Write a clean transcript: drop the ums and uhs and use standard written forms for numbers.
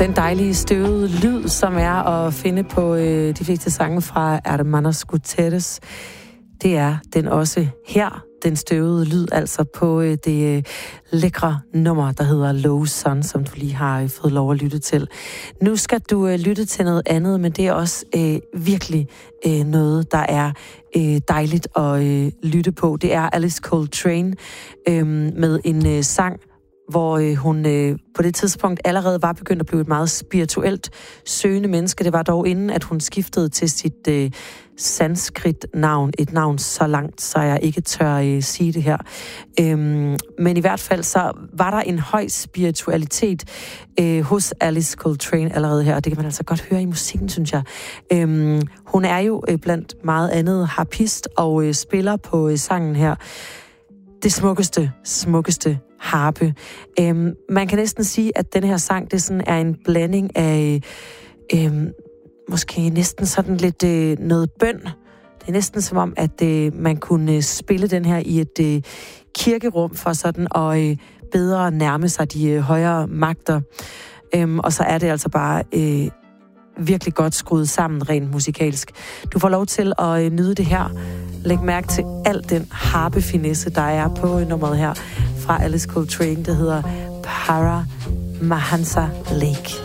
Den dejlige støvede lyd, som er at finde på de fleste sange fra Hermanos Gutierrez, det er den også her, den støvede lyd, altså på det lækre nummer, der hedder Low Sun, som du lige har fået lov at lytte til. Nu skal du lytte til noget andet, men det er også virkelig noget, der er dejligt at lytte på. Det er Alice Coltrane med en sang, hvor hun på det tidspunkt allerede var begyndt at blive et meget spirituelt søgende menneske. Det var dog inden, at hun skiftede til sit sanskrit-navn. Et navn så langt, så jeg ikke tør sige det her. Men i hvert fald så var der en høj spiritualitet hos Alice Coltrane allerede her, og det kan man altså godt høre i musikken, synes jeg. Hun er jo blandt meget andet harpist og spiller på sangen her. Det smukkeste harpe. Man kan næsten sige, at den her sang, det sådan er en blanding af måske næsten sådan lidt noget bøn. Det er næsten som om, at man kunne spille den her i et kirkerum for sådan at bedre nærme sig de højere magter. Og så er det altså bare virkelig godt skruet sammen rent musikalsk. Du får lov til at nyde det her. Læg mærke til al den harpefinesse, der er på nummeret her fra Alice Coltrane, der hedder Paramahansa Lake.